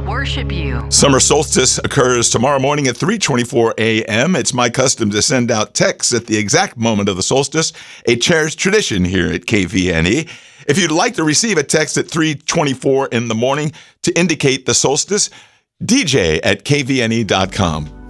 worship you. Summer solstice occurs tomorrow morning at 3:24 a.m. It's my custom to send out texts at the exact moment of the solstice, a cherished tradition here at KVNE. If you'd like to receive a text at 3:24 in the morning to indicate the solstice, DJ@kvne.com.